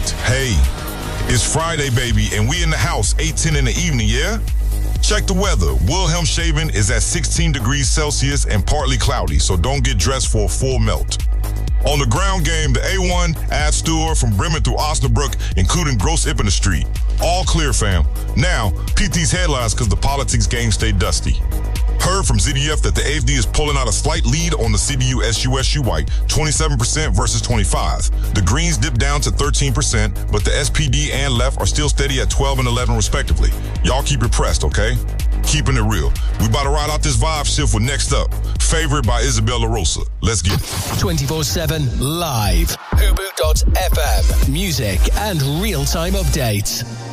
Hey, it's Friday, baby, and we in the house, 8:10 in the evening, yeah? Check the weather. Wilhelmshaven is at 16 degrees Celsius and partly cloudy, so don't get dressed for a full melt. On the ground game, the A1 adds Stewart from Bremen through Osnabrück, including Gross Ippener Street. All clear, fam. Now, peep these headlines because the politics game stay dusty. Heard from ZDF that the AFD is pulling out a slight lead on the CDU-SUSU White, 27% versus 25%. The Greens dipped down to 13%, but the SPD and Left are still steady at 12 and 11 respectively. Y'all keep it pressed, okay? Keeping it real. We about to ride out this vibe shift with Next Up, Favorite by Isabella Rosa. Let's get it. 24/7 live. Hubu.fm. Music and real-time updates.